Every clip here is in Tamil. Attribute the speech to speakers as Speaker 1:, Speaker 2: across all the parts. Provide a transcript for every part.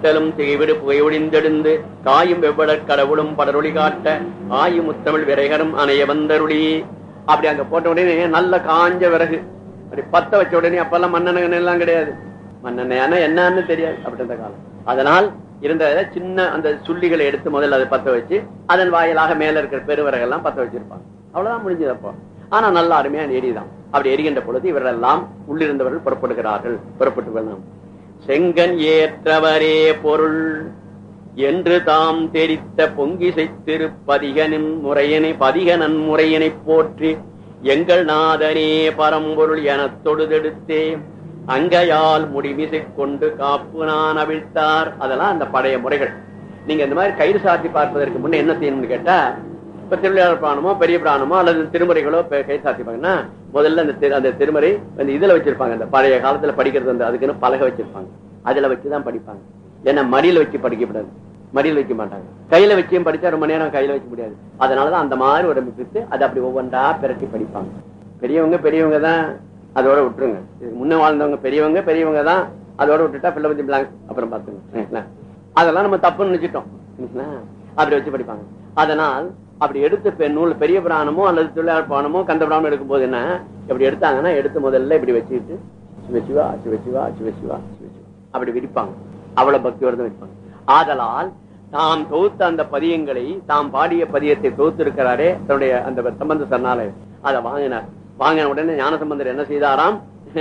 Speaker 1: தித்தலும் திகைவிடு புகை ஒழிந்தெழுந்து காயும் வெவ்வடற் கடவுளும் படரொளி காட்ட ஆயும் முத்தமிழ் விரைகரும் அணைய வந்தருளி. அப்படி அங்க போட்ட உடனே நல்ல காஞ்ச விறகு அப்படி பத்த வச்ச உடனே, அப்பெல்லாம் மண்ணெண்ணெய் எல்லாம் கிடையாது, மண்ணெண்ணெயான என்னன்னு தெரியாது அப்படி இருந்த காலம். அதனால் இருந்த சின்ன அந்த சுள்ளிகளை எடுத்து முதல்ல அதை பத்த வச்சு அதன் வாயிலாக மேல இருக்கிற பெருவிறகெல்லாம் பத்த வச்சிருப்பாங்க. அவ்வளவுதான் முடிஞ்சது. அப்போ ஆனா நல்ல அருமையான எரிதான். அப்படி எரிகின்ற பொழுது இவர்கள் எல்லாம் உள்ளிருந்தவர்கள் புறப்படுகிறார்கள். புறப்பட்டு வேணும். செங்கன் ஏற்றவரே பொருள் என்று தாம் தெரித்த பொங்கிசை திருப்பதிகனின் முறையினை பதிகனன் முறையினை போற்றி எங்கள் நாதனே பரம்பொருள் என தொடுதெடுத்தே அங்கையால் முடிமிசை கொண்டு காப்பு நான் அவிழ்த்தார். அதெல்லாம் அந்த பழைய முறைகள். நீங்க இந்த மாதிரி கயிறு சாத்தி பார்ப்பதற்கு முன்ன என்ன செய்யணும்னு கேட்டா, இப்ப திருவிழா பிராணமோ பெரிய பிராணமோ அல்லது திருமுறைகளோ கயிறு சாத்திப்பாங்கன்னா முதல்ல அந்த திருமுறை அந்த இதுல வச்சிருப்பாங்க. அந்த பழைய காலத்துல படிக்கிறது வந்து அதுக்குன்னு பலகை வச்சிருப்பாங்க. அதுல வச்சுதான் படிப்பாங்க. ஏன்னா மடியில வச்சு படிக்கப்படாது, மடியில் வைக்க மாட்டாங்க. கையில வச்சியும் படிச்சா ரொம்ப நேரம் கையில வைக்க முடியாது. அதனாலதான் அந்த மாதிரி ஒரு பிரித்து அதை அப்படி ஒவ்வொன்றா பிரட்டி படிப்பாங்க. பெரியவங்க தான் அதோட விட்டுருங்க. இதுக்கு முன்ன வாழ்ந்தவங்க பெரியவங்க தான் அதோட விட்டுட்டா பிள்ளை பத்தி பிளாங்க் அப்புறம் பாத்துங்க. அதெல்லாம் நம்ம தப்புன்னு நினைச்சிட்டோம். அப்படி வச்சு படிப்பாங்க. அதனால் அப்படி எடுத்து நூல் பெரிய பிராணமோ அல்லது தொழிலாளர் பிராணமோ கந்த பிராணம் எடுக்கும் போது என்ன எப்படி எடுத்தாங்கன்னா, எடுத்து முதல்ல இப்படி வச்சுக்கிட்டு சிவசிவா சிவசிவா சிவசிவா சிவசிவா அப்படி விரிப்பாங்க. அவ்வளவு பக்தியோட தான் விரிப்பாங்க. ஆதலால் தாம் தொகுத்த அந்த பதியங்களை, தாம் பாடிய பதியத்தை தொகுத்து இருக்கிறாரே தன்னுடைய அந்த சம்பந்த சரணாலய அதை வாங்கினார். வாங்கின உடனே ஞானசம்பந்தர் என்ன செய்தாராம்,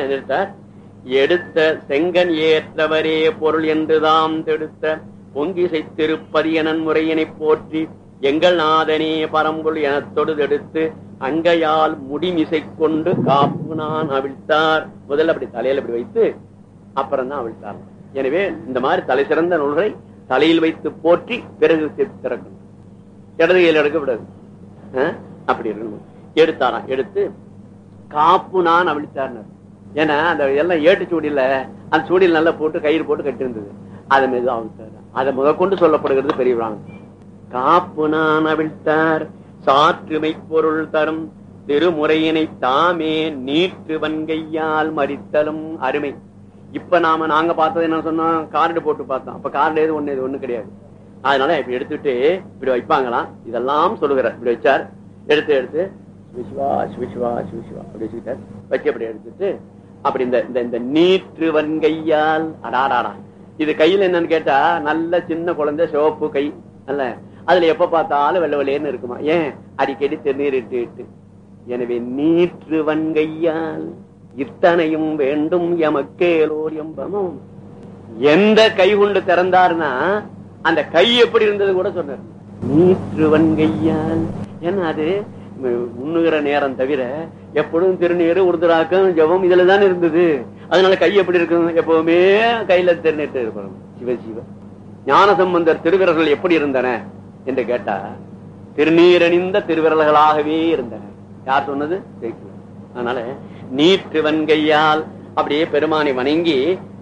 Speaker 1: எடுத்த செங்கன் ஏற்றவரே பொருள் என்று தாம் தெடுத்த பொங்கிசை திருப்பதியனன் முறையினை போற்றி எங்கள் நாதனே பரம்பொருள் என தொடுதெடுத்து அங்கையால் முடிமிசை கொண்டு காப்பு நான் அவிழ்த்தார். முதல்ல அப்படி தலையில அப்படி வைத்து அப்புறம் தான் அவிழ்த்தார். எனவே இந்த மாதிரி தலை சிறந்த நூல்களை தலையில் வைத்து போற்றி பிறகு திறக்கணும். இடது கையில் எடுக்கக்கூடாது. அப்படி இருக்கணும். எடுத்தாராம். எடுத்து காப்பு நான் அவிழ்த்தார். ஏன்னா அந்த எல்லாம் ஏட்டு சூடியில அந்த சூடியில் நல்லா போட்டு கயிறு போட்டு கட்டி இருந்தது. அதை மீது அவிழ்த்தார். அதை முதற்கொண்டு சொல்லப்படுகிறது பெரிய பிராணம். காப்பு நான் அவிழ்த்தார் சாற்றுமை பொருள் தரும் திருமுறையினை தாமே நீற்று வன்கையால் மறித்தலும் அருமை. இப்ப நாங்க பார்த்தது என்ன சொன்னோம், கார்டு போட்டு பார்த்தோம். அப்ப கார்டு எது ஒண்ணு கிடையாது. அதனால இப்படி எடுத்துட்டு இப்படி வைப்பாங்களாம். இதெல்லாம் சொல்லுகிறார். இப்படி வச்சார். எடுத்து சிவசிவா சிவசிவா சிவசிவா அப்படி வச்சுக்கிட்டார். வச்சு அப்படி எடுத்துட்டு அப்படி இந்த நீற்று வன்கையால் அடாடாடா. இது கையில என்னன்னு கேட்டா நல்ல சின்ன குழந்தை சிவப்பு கை அல்ல, அதுல எப்ப பார்த்தாலும் வெள்ளை வெள்ளையன்னு இருக்குமா. ஏன் அடிக்கடி திருநீர் இட்டு. எனவே நீற்று வன்கையால் இத்தனையும் வேண்டும் எமக்கேலோர் எம்பமும். எந்த கை கொண்டு திறந்தாருன்னா அந்த கை எப்படி இருந்தது கூட சொன்னார். நீற்று வன்கையால். ஏன்னா அது உண்ணுகிற நேரம் தவிர எப்பொழுதும் திருநீர் உருதுராக்கம் ஜபம் இதுலதான் இருந்தது. அதனால கை எப்படி இருக்கும், எப்பவுமே கையில திருநீட்டு இருக்கணும். சிவசிவ. ஞானசம்பந்தர் திருவிரல்கள் எப்படி இருந்தன என்று கேட்டா திருநீரணிந்த திருவிரல்களாகவே இருந்தன. யார் சொன்னது? அதனால நீற்று வன்கையால் அப்படியே பெருமானை வணங்கி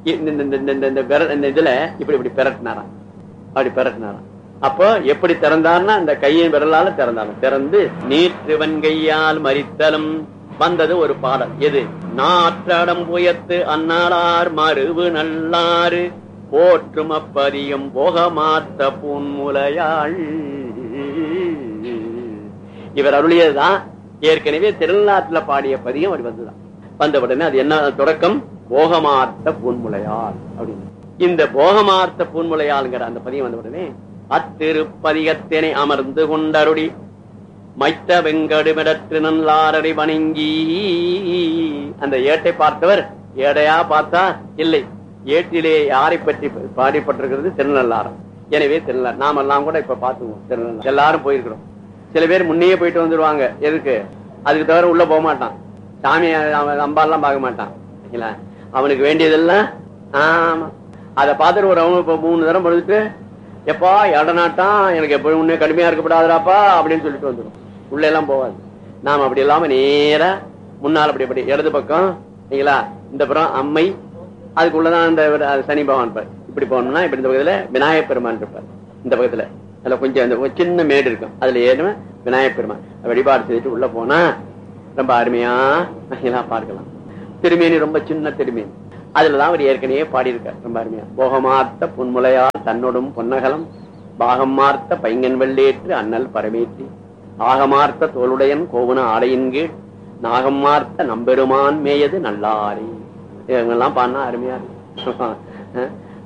Speaker 1: இந்த இதுல இப்படி பிரட்டினாராம். அப்படி பிரட்டினாராம். அப்போ எப்படி திறந்தார்னா இந்த கையின் விரலால திறந்தாலும் திறந்து நீற்று வன்கையால் மறித்தலும் வந்தது ஒரு பாடல். எது? நாற்றடம் புயத்து அன்னாளார் மறுவு நல்லாறு போற்றும் அப்பதியும் போகமாத்த பூன்முலையாள். இவர் அருளியதுதான். ஏற்கனவே திருநாட்டுல பாடிய பதியம் அப்படி வந்துதான். வந்த உடனே அது என்ன தொடக்கம்? போகமார்த்த பூன்முலையாள் அப்படின்னு. இந்த போகமார்த்த பூன்முலையாள்ங்கிற அந்த பதியம் வந்த உடனே அத்திருப்பதிகத்தினை அமர்ந்து கொண்டருடி மைத்த வெங்கடுமிடற்று நல்லாரடி வணங்கி. அந்த ஏட்டை பார்த்தவர் ஏடையா பார்த்தா இல்லை, ஏட்டிலே யாரை பற்றி பாடிப்பட்டிருக்கிறது? திருநள்ளாரம். எனவே திருநள்ளார் நாமெல்லாம் கூட இப்ப பாத்துவோம். திருநள்ளார் எல்லாரும் போயிருக்கிறோம். சில பேர் முன்னையே போயிட்டு வந்துருவாங்க. எதுக்கு? அதுக்கு தவிர உள்ள போக மாட்டான். சாமியை அம்பாலாம் பார்க்க மாட்டான். அவனுக்கு வேண்டியதெல்லாம் ஆமா அதை பார்த்துட்டு ஒரு அவங்க இப்ப 3 தரம் படுத்துட்டு எப்பா இடநாட்டான் எனக்கு எப்ப முன்னே கடுமையா இருக்கப்படாதாப்பா அப்படின்னு சொல்லிட்டு வந்துடும். உள்ள எல்லாம் போவாது. நாம அப்படி இல்லாம நேரா முன்னால் அப்படி இடது பக்கம் இல்லைங்களா, இந்த புறம் அம்மை, அதுக்குள்ளதான் இந்த சனி பகவான் இருப்பார். இப்படி போனோம்னா இப்படி இந்த பக்கத்துல விநாயகப் பெருமான் இருப்பார். இந்த பக்கத்துல அதுல கொஞ்சம் சின்ன மேடு இருக்கும். அதுல ஏறும் விநாயகப் பெருமான் வழிபாடு செய்துட்டு உள்ள போனா ரொம்ப அருமையா பார்க்கலாம். திருமேனி ரொம்ப சின்ன திருமேனி. அதுலதான் அவர் ஏற்கனவே பாடியிருக்கார் ரொம்ப அருமையா. போகமார்த்த புன்முலையால் தன்னொடும் பொன்னகலம் பாகம் மார்த்த பைங்கன் வெள்ளேற்று அண்ணல் பரமேற்றி ஆகமார்த்த தோளுடையன் கோவன ஆடையின் கீழ் நாகம் மார்த்த நம்பெருமான் மேயது நல்லாரி. இவங்கெல்லாம் பாடினா அருமையா இருக்கு.